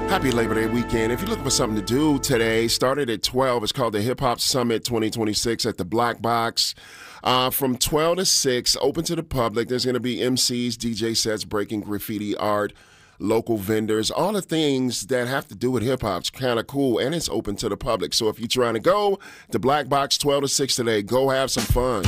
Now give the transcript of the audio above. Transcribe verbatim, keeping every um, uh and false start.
Happy Labor Day weekend. If you're looking for something to do today, started at twelve. It's called the Hip Hop Summit twenty twenty-six at the Black Box. Uh, from twelve to six, open to the public. There's going to be M Cs, D J sets, breaking graffiti art, local vendors, all the things that have to do with hip-hop. It's kind of cool, and it's open to the public. So if you're trying to go, the Black Box, twelve to six today, go have some fun.